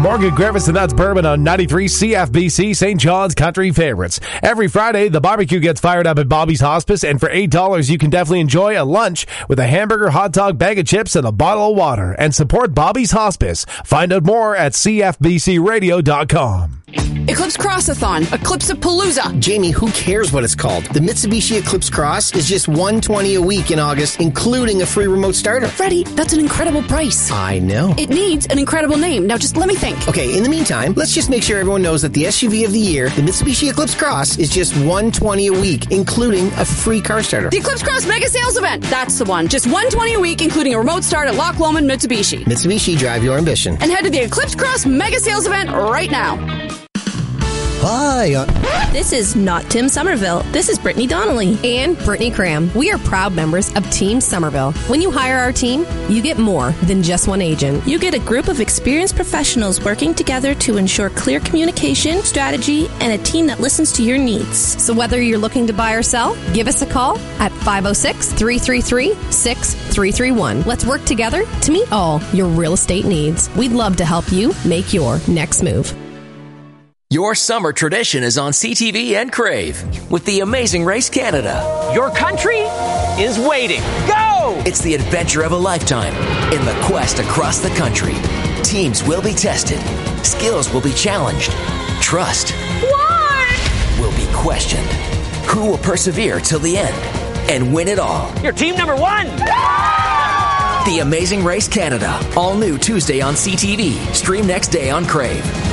Morgan Griffiths and that's Bourbon on 93 CFBC, St. John's Country Favorites. Every Friday, the barbecue gets fired up at Bobby's Hospice, and for $8, you can definitely enjoy a lunch with a hamburger, hot dog, bag of chips, and a bottle of water. And support Bobby's Hospice. Find out more at cfbcradio.com. Eclipse Crossathon, Eclipse-a-Palooza. Jamie, who cares what it's called? The Mitsubishi Eclipse Cross is just $120 a week in August, including a free remote starter. Freddie, that's an incredible price. I know. It needs an incredible name. Now just let me think. Okay, in the meantime, let's just make sure everyone knows that the SUV of the year, the Mitsubishi Eclipse Cross, is just $120 a week, including a free car starter. The Eclipse Cross Mega Sales Event. That's the one. Just $120 a week, including a remote start at Loch Lomond Mitsubishi. Mitsubishi, drive your ambition. And head to the Eclipse Cross Mega Sales Event right now. Hi. This is not Tim Somerville. This is Brittany Donnelly. And Brittany Cram. We are proud members of Team Somerville. When you hire our team, you get more than just one agent. You get a group of experienced professionals working together to ensure clear communication, strategy, and a team that listens to your needs. So whether you're looking to buy or sell, give us a call at 506-333-6331. Let's work together to meet all your real estate needs. We'd love to help you make your next move. Your summer tradition is on CTV and Crave with The Amazing Race Canada. Your country is waiting. Go! It's the adventure of a lifetime in the quest across the country. Teams will be tested. Skills will be challenged. Trust will be questioned. Who will persevere till the end and win it all? You're team number one! The Amazing Race Canada. All new Tuesday on CTV. Stream next day on Crave.